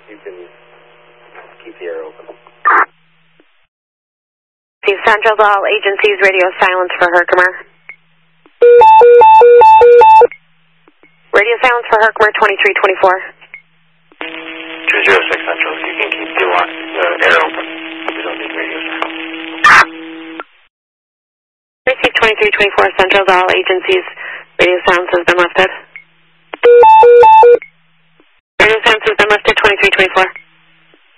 You can keep the air open. Central to all agencies, radio silence for Herkimer. Radio silence for Herkimer 2324. 206 Central, you can keep the air open. We don't need radio silence. Receive 2324 Central to all agencies, radio silence has been lifted. Radio silence has been lifted 2324.